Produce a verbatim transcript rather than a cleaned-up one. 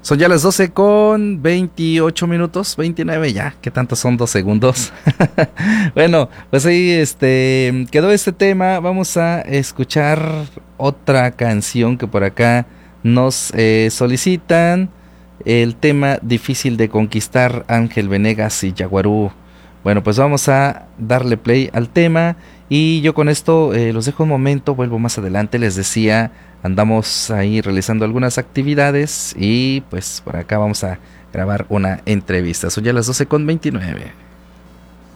Son ya las doce con veintiocho minutos, veintinueve ya, ¿qué tanto son dos segundos? Bueno, pues ahí este, quedó este tema, vamos a escuchar otra canción que por acá nos eh, solicitan, el tema Difícil de Conquistar, Ángel Venegas y Yaguarú. Bueno, pues vamos a darle play al tema y yo con esto eh, los dejo un momento, vuelvo más adelante, les decía, andamos ahí realizando algunas actividades y pues por acá vamos a grabar una entrevista. Son ya las doce con veintinueve.